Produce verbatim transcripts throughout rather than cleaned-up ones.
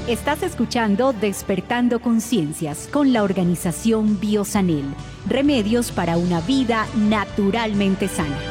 Estás escuchando Despertando Conciencias con la organización Biosanel. Remedios para una vida naturalmente sana.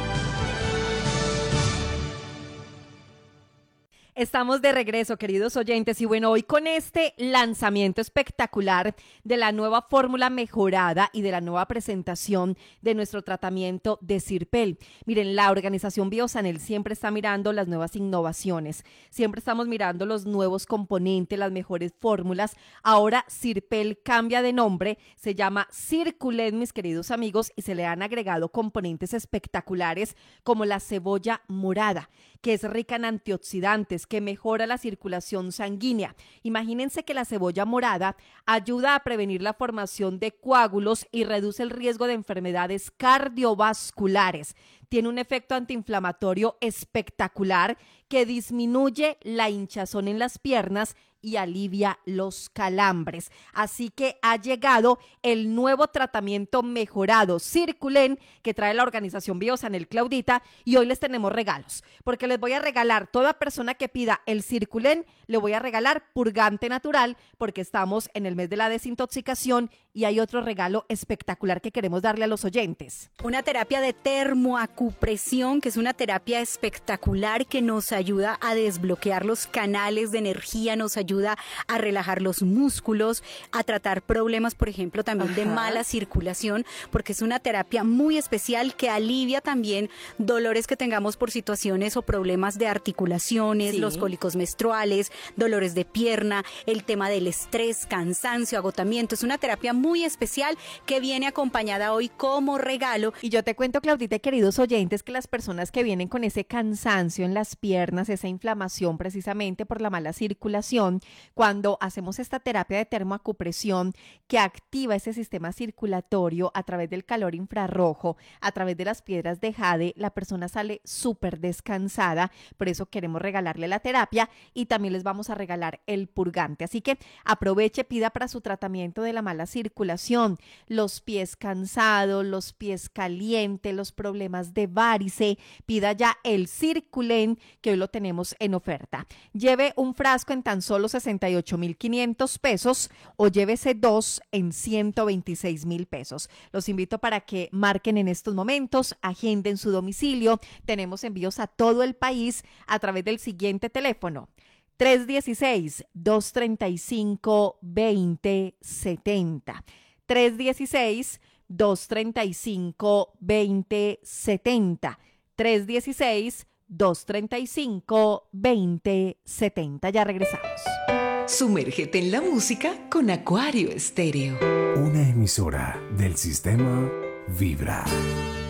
Estamos de regreso, queridos oyentes, y bueno, hoy con este lanzamiento espectacular de la nueva fórmula mejorada y de la nueva presentación de nuestro tratamiento de Sirpel. Miren, la organización Biosanel siempre está mirando las nuevas innovaciones, siempre estamos mirando los nuevos componentes, las mejores fórmulas. Ahora Sirpel cambia de nombre, se llama Circulet, mis queridos amigos, y se le han agregado componentes espectaculares como la cebolla morada, que es rica en antioxidantes, que mejora la circulación sanguínea. Imagínense que la cebolla morada ayuda a prevenir la formación de coágulos y reduce el riesgo de enfermedades cardiovasculares. Tiene un efecto antiinflamatorio espectacular que disminuye la hinchazón en las piernas y alivia los calambres. Así que ha llegado el nuevo tratamiento mejorado Circulen que trae la organización Biosanel, Claudita, y hoy les tenemos regalos, porque les voy a regalar, toda persona que pida el Circulen, le voy a regalar purgante natural, porque estamos en el mes de la desintoxicación y hay otro regalo espectacular que queremos darle a los oyentes. Una terapia de termoacupresión, que es una terapia espectacular que nos ayuda a desbloquear los canales de energía, nos ayuda ayuda a relajar los músculos, a tratar problemas, por ejemplo, también Ajá. de mala circulación, porque es una terapia muy especial que alivia también dolores que tengamos por situaciones o problemas de articulaciones, sí. los cólicos menstruales, dolores de pierna, el tema del estrés, cansancio, agotamiento. Es una terapia muy especial que viene acompañada hoy como regalo. Y yo te cuento, Claudita, queridos oyentes, que las personas que vienen con ese cansancio en las piernas, esa inflamación precisamente por la mala circulación, cuando hacemos esta terapia de termoacupresión que activa ese sistema circulatorio a través del calor infrarrojo, a través de las piedras de jade, la persona sale súper descansada. Por eso queremos regalarle la terapia y también les vamos a regalar el purgante. Así que aproveche, pida para su tratamiento de la mala circulación, los pies cansados, los pies calientes, los problemas de varice, pida ya el Circulen, que hoy lo tenemos en oferta. Lleve un frasco en tan solo sesenta y ocho mil quinientos pesos o llévese dos en ciento veintiséis mil pesos. Los invito para que marquen en estos momentos, agenden su domicilio. Tenemos envíos a todo el país a través del siguiente teléfono: tres uno seis, dos tres cinco, dos cero siete cero. tres uno seis, dos tres cinco, dos cero siete cero. tres uno seis, dos tres cinco, dos cero siete cero. Ya regresamos. Sumérgete en la música con Acuario Estéreo. Una emisora del sistema Vibra.